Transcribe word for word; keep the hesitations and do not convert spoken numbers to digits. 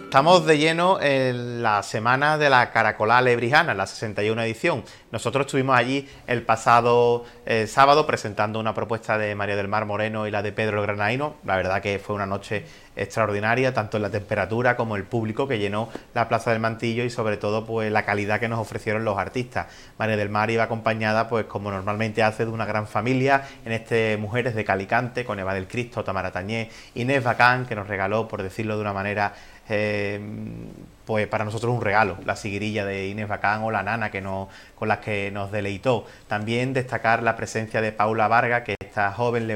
Estamos de lleno en la semana de la Caracolá Lebrijana, la sesenta y una edición. Nosotros estuvimos allí el pasado eh, sábado presentando una propuesta de María del Mar Moreno y la de Pedro el Granaíno. La verdad que fue una noche extraordinaria, tanto en la temperatura como el público que llenó la Plaza del Mantillo y sobre todo pues la calidad que nos ofrecieron los artistas. María del Mar iba acompañada, pues como normalmente hace, de una gran familia, en este Mujeres de Calicante, con Eva del Cristo, Tamara Tañé, Inés Bacán, que nos regaló, por decirlo de una manera, Eh, pues para nosotros un regalo, la siguirilla de Inés Bacán o la nana que nos, con las que nos deleitó. También destacar la presencia de Paula Varga, que esta joven